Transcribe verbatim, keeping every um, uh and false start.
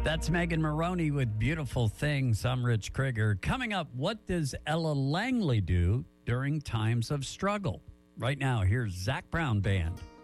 That's Megan Maroney with Beautiful Things. I'm Rich Krieger. Coming up, what does Ella Langley do during times of struggle? Right now, here's Zac Brown Band.